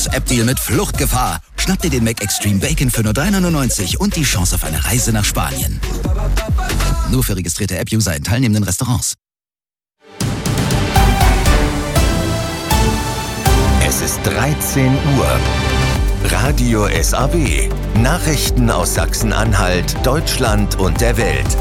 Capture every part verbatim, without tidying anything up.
App-Deal mit Fluchtgefahr. Schnapp dir den Mac Extreme Bacon für nur drei neunundneunzig und die Chance auf eine Reise nach Spanien. Nur für registrierte App-User in teilnehmenden Restaurants. Es ist dreizehn Uhr. Radio S A W. Nachrichten aus Sachsen-Anhalt, Deutschland und der Welt.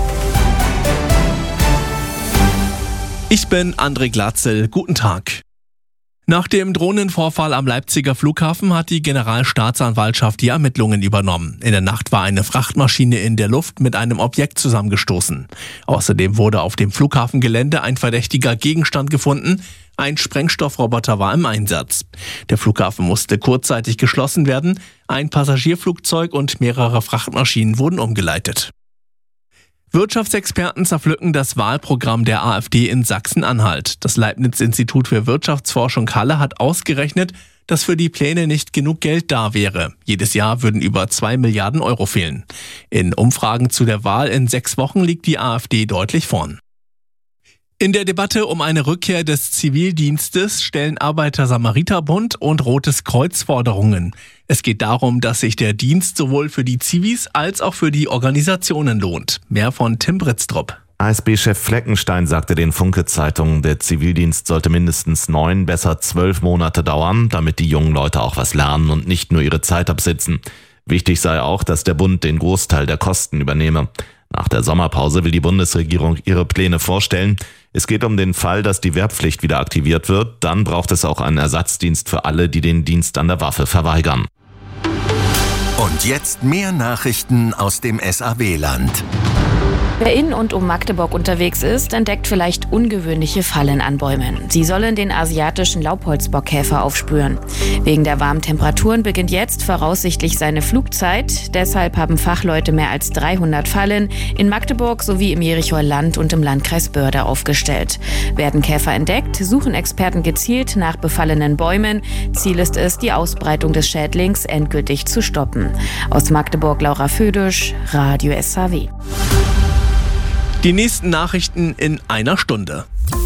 Ich bin André Glatzel. Guten Tag. Nach dem Drohnenvorfall am Leipziger Flughafen hat die Generalstaatsanwaltschaft die Ermittlungen übernommen. In der Nacht war eine Frachtmaschine in der Luft mit einem Objekt zusammengestoßen. Außerdem wurde auf dem Flughafengelände ein verdächtiger Gegenstand gefunden. Ein Sprengstoffroboter war im Einsatz. Der Flughafen musste kurzzeitig geschlossen werden. Ein Passagierflugzeug und mehrere Frachtmaschinen wurden umgeleitet. Wirtschaftsexperten zerpflücken das Wahlprogramm der AfD in Sachsen-Anhalt. Das Leibniz-Institut für Wirtschaftsforschung Halle hat ausgerechnet, dass für die Pläne nicht genug Geld da wäre. Jedes Jahr würden über zwei Milliarden Euro fehlen. In Umfragen zu der Wahl in sechs Wochen liegt die AfD deutlich vorn. In der Debatte um eine Rückkehr des Zivildienstes stellen Arbeiter-Samariter-Bund und Rotes Kreuz Forderungen. Es geht darum, dass sich der Dienst sowohl für die Zivis als auch für die Organisationen lohnt. Mehr von Tim Britztrup. A S B-Chef Fleckenstein sagte den Funke-Zeitungen, der Zivildienst sollte mindestens neun, besser zwölf Monate dauern, damit die jungen Leute auch was lernen und nicht nur ihre Zeit absitzen. Wichtig sei auch, dass der Bund den Großteil der Kosten übernehme. Nach der Sommerpause will die Bundesregierung ihre Pläne vorstellen. Es geht um den Fall, dass die Wehrpflicht wieder aktiviert wird. Dann braucht es auch einen Ersatzdienst für alle, die den Dienst an der Waffe verweigern. Und jetzt mehr Nachrichten aus dem S A W-Land. Wer in und um Magdeburg unterwegs ist, entdeckt vielleicht ungewöhnliche Fallen an Bäumen. Sie sollen den asiatischen Laubholzbockkäfer aufspüren. Wegen der warmen Temperaturen beginnt jetzt voraussichtlich seine Flugzeit. Deshalb haben Fachleute mehr als dreihundert Fallen in Magdeburg sowie im Jerichoer Land und im Landkreis Börde aufgestellt. Werden Käfer entdeckt, suchen Experten gezielt nach befallenen Bäumen. Ziel ist es, die Ausbreitung des Schädlings endgültig zu stoppen. Aus Magdeburg Laura Födisch, Radio S A W. Die nächsten Nachrichten in einer Stunde.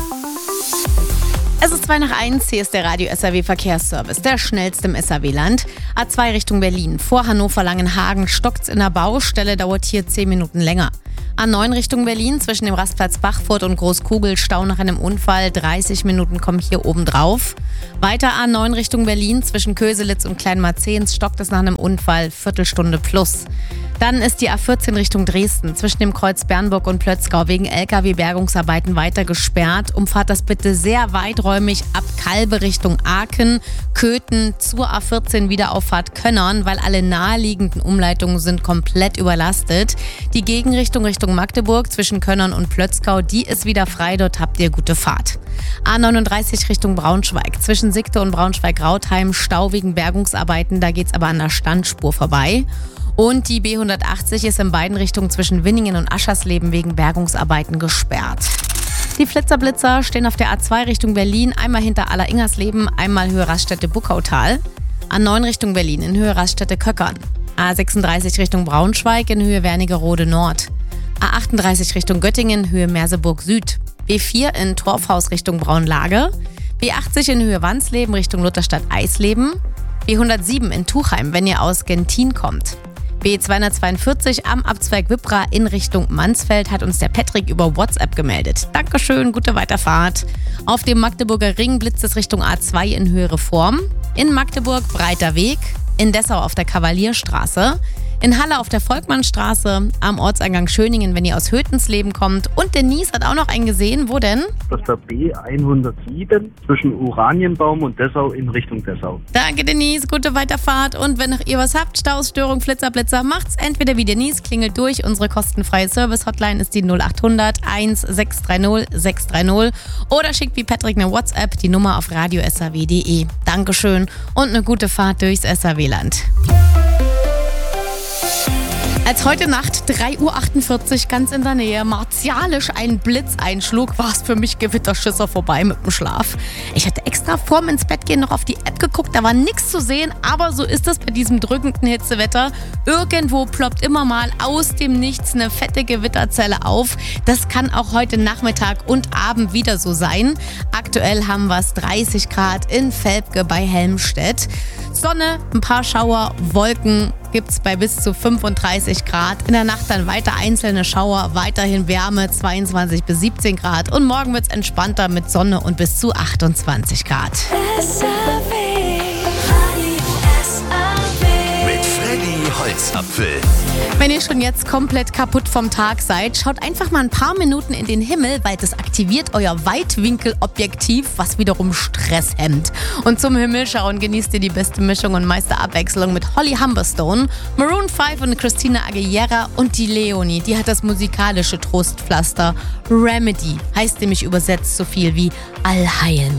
Es ist zwei nach eins, hier ist der Radio S A W Verkehrsservice, der schnellste im S A W-Land. A zwei Richtung Berlin, vor Hannover-Langenhagen stockt's in der Baustelle, dauert hier zehn Minuten länger. A neun Richtung Berlin, zwischen dem Rastplatz Bachfurt und Großkugel, Stau nach einem Unfall, dreißig Minuten kommen hier oben drauf. Weiter A neun Richtung Berlin, zwischen Köselitz und Kleinmarzehns stockt es nach einem Unfall, Viertelstunde plus. Dann ist die A vierzehn Richtung Dresden, zwischen dem Kreuz Bernburg und Plötzgau wegen L K W-Bergungsarbeiten weiter gesperrt. Umfahrt das bitte sehr weiträumig ab Kalbe Richtung Aachen, Köthen zur A vierzehn Wiederauffahrt Könnern, weil alle naheliegenden Umleitungen sind komplett überlastet. Die Gegenrichtung Richtung Magdeburg zwischen Könnern und Plötzgau, die ist wieder frei, dort habt ihr gute Fahrt. A neununddreißig Richtung Braunschweig, zwischen Siegte und Braunschweig-Rautheim, Stau wegen Bergungsarbeiten, da geht's aber an der Standspur vorbei. Und die B hundertachtzig ist in beiden Richtungen zwischen Winningen und Aschersleben wegen Bergungsarbeiten gesperrt. Die Flitzerblitzer stehen auf der A zwei Richtung Berlin, einmal hinter Aller-Ingersleben, einmal Höhe Raststätte-Buckautal. A neun Richtung Berlin in Höhe Raststätte-Köckern. A sechsunddreißig Richtung Braunschweig in Höhe Wernigerode Nord. A achtunddreißig Richtung Göttingen, Höhe Merseburg Süd. B vier in Torfhaus Richtung Braunlage. B achtzig in Höhe Wansleben Richtung Lutherstadt Eisleben. B hundertsieben in Tuchheim, wenn ihr aus Gentin kommt. B zweihundertzweiundvierzig am Abzweig Wippra in Richtung Mansfeld hat uns der Patrick über WhatsApp gemeldet. Dankeschön, gute Weiterfahrt. Auf dem Magdeburger Ring blitzt es Richtung A zwei in Höhe Reform. In Magdeburg breiter Weg. In Dessau auf der Kavalierstraße. In Halle auf der Volkmannstraße, am Ortseingang Schöningen, wenn ihr aus Hötensleben kommt. Und Denise hat auch noch einen gesehen. Wo denn? Das ist der B hundertsieben zwischen Oranienbaum und Dessau in Richtung Dessau. Danke Denise, gute Weiterfahrt. Und wenn noch ihr was habt, Staus, Störung, Flitzer, Blitzer, macht's entweder wie Denise, klingelt durch. Unsere kostenfreie Service-Hotline ist die null achthundert eins sechs drei null sechs drei null. Oder schickt wie Patrick eine WhatsApp, die Nummer auf radio s a w punkt d e. Dankeschön und eine gute Fahrt durchs S A W-Land. Als heute Nacht drei Uhr achtundvierzig ganz in der Nähe martialisch ein Blitz einschlug, war es für mich Gewitterschisser vorbei mit dem Schlaf. Ich hatte extra vorm ins Bett gehen noch auf die App geguckt, da war nichts zu sehen, aber so ist es bei diesem drückenden Hitzewetter. Irgendwo ploppt immer mal aus dem Nichts eine fette Gewitterzelle auf. Das kann auch heute Nachmittag und Abend wieder so sein. Aktuell haben wir es dreißig Grad in Velpke bei Helmstedt. Sonne, ein paar Schauer, Wolken gibt es bei bis zu fünfunddreißig Grad. In der Nacht dann weiter einzelne Schauer, weiterhin Wärme, zweiundzwanzig bis siebzehn Grad. Und morgen wird es entspannter mit Sonne und bis zu achtundzwanzig Grad. Mit Freddy Holzapfel. Wenn ihr schon jetzt komplett kaputt vom Tag seid, schaut einfach mal ein paar Minuten in den Himmel, weil das aktiviert euer Weitwinkelobjektiv, was wiederum Stress hemmt. Und zum Himmel schauen genießt ihr die beste Mischung und meiste Abwechslung mit Holly Humberstone, Maroon fünf und Christina Aguilera und die Leonie. Die hat das musikalische Trostpflaster Remedy, heißt nämlich übersetzt so viel wie Allheilmittel.